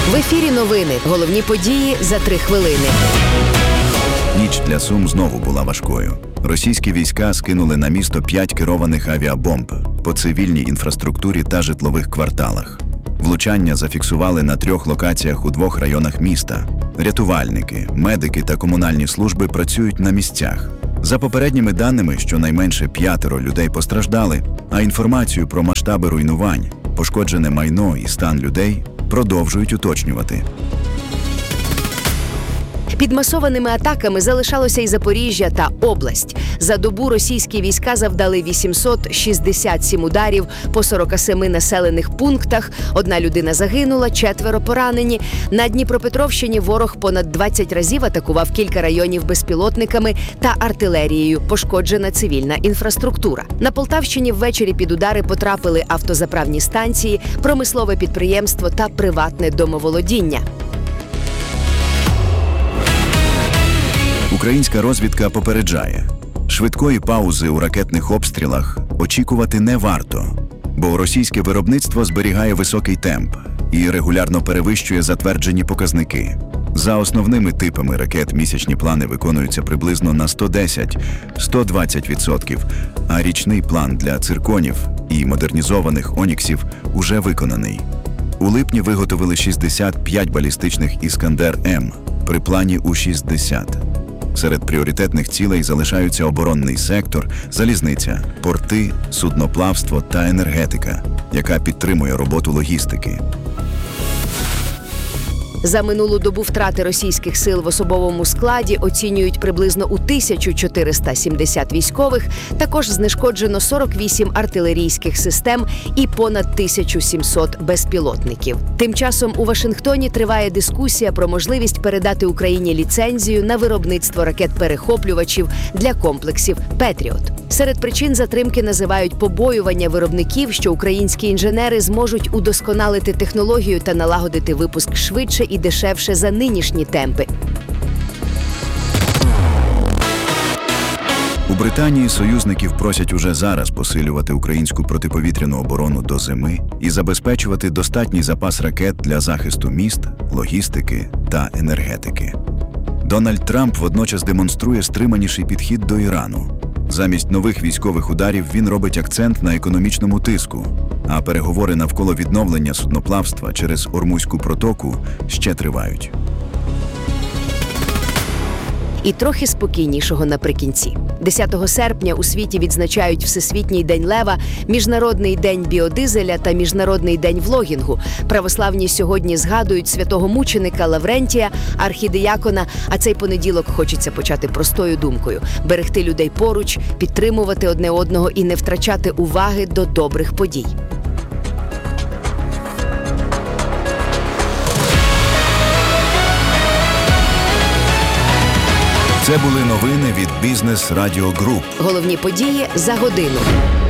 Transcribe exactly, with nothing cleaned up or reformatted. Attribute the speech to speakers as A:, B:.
A: В ефірі новини. Головні події за три хвилини.
B: Ніч для Сум знову була важкою. Російські війська скинули на місто п'ять керованих авіабомб по цивільній інфраструктурі та житлових кварталах. Влучання зафіксували на трьох локаціях у двох районах міста. Рятувальники, медики та комунальні служби працюють на місцях. За попередніми даними, щонайменше п'ятеро людей постраждали, а інформацію про масштаби руйнувань, пошкоджене майно і стан людей продовжують уточнювати.
A: Під масованими атаками залишалося і Запоріжжя та область. За добу російські війська завдали вісімсот шістдесят сім ударів по сорока семи населених пунктах. Одна людина загинула, четверо поранені. На Дніпропетровщині ворог понад двадцять разів атакував кілька районів безпілотниками та артилерією. Пошкоджена цивільна інфраструктура. На Полтавщині ввечері під удари потрапили автозаправні станції, промислове підприємство та приватне домоволодіння.
B: Українська розвідка попереджає, швидкої паузи у ракетних обстрілах очікувати не варто, бо російське виробництво зберігає високий темп і регулярно перевищує затверджені показники. За основними типами ракет місячні плани виконуються приблизно на сто десять - сто двадцять відсотків, а річний план для цирконів і модернізованих оніксів уже виконаний. У липні виготовили шістдесят п'ять балістичних «Іскандер-М» при плані у шістдесят. Серед пріоритетних цілей залишаються оборонний сектор, залізниця, порти, судноплавство та енергетика, яка підтримує роботу логістики.
A: За минулу добу втрати російських сил в особовому складі оцінюють приблизно у тисячу чотириста сімдесят військових, також знешкоджено сорок вісім артилерійських систем і понад тисячу сімсот безпілотників. Тим часом у Вашингтоні триває дискусія про можливість передати Україні ліцензію на виробництво ракет-перехоплювачів для комплексів «Петріот». Серед причин затримки називають побоювання виробників, що українські інженери зможуть удосконалити технологію та налагодити випуск швидше і дешевше за нинішні темпи.
B: У Британії союзників просять уже зараз посилювати українську протиповітряну оборону до зими і забезпечувати достатній запас ракет для захисту міст, логістики та енергетики. Дональд Трамп водночас демонструє стриманіший підхід до Ірану. Замість нових військових ударів він робить акцент на економічному тиску, а переговори навколо відновлення судноплавства через Ормузьку протоку ще тривають.
A: І трохи спокійнішого наприкінці. десятого серпня у світі відзначають Всесвітній день лева, Міжнародний день біодизеля та Міжнародний день влогінгу. Православні сьогодні згадують святого мученика Лаврентія, архідіякона, а цей понеділок хочеться почати простою думкою – берегти людей поруч, підтримувати одне одного і не втрачати уваги до добрих подій.
B: Це були новини від Бізнес Радіо Груп.
A: Головні події за годину.